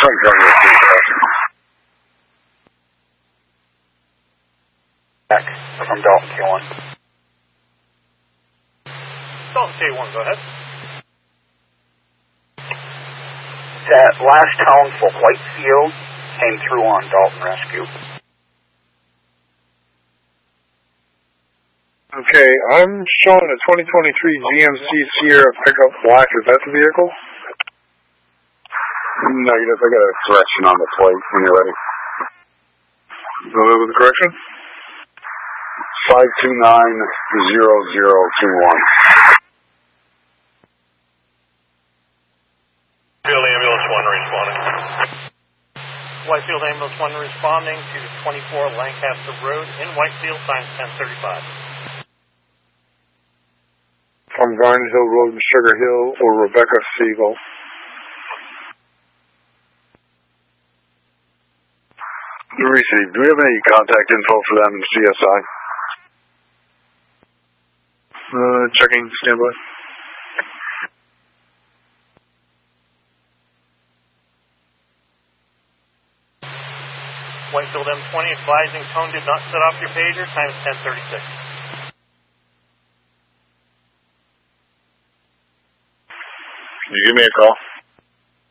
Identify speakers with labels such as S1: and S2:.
S1: Back from Dalton K1.
S2: Dalton K1, go ahead.
S1: That last tone for Whitefield came through on Dalton Rescue.
S3: Okay, I'm showing a 2023 GMC Sierra pickup black. Is that the vehicle?
S4: Negative. I got a correction on the plate when you're ready.
S3: What was the correction?
S4: 5290021.
S2: Whitefield Ambulance 1 responding. Whitefield Ambulance 1 responding to 24 Lancaster Road in Whitefield, time 10:35.
S3: From Vine Hill Road in Sugar Hill or Rebecca Siegel.
S4: Received. Do we have any contact info for them in CSI?
S3: Checking, standby.
S2: Whitefield M20 advising tone did not set off your pager, time is 10:36.
S4: Can you give me a call?